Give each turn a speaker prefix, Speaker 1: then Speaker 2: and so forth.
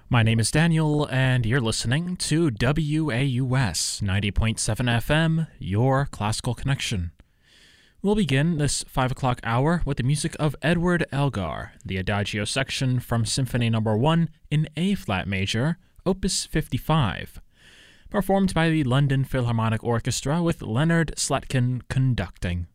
Speaker 1: My name is Daniel, and you're listening to WAUS 90.7 FM, your classical connection. We'll begin this 5 o'clock hour with the music of Edward Elgar, the Adagio section from Symphony No. 1 in A-flat major, Opus 55, performed by the London Philharmonic Orchestra with Leonard Slatkin conducting.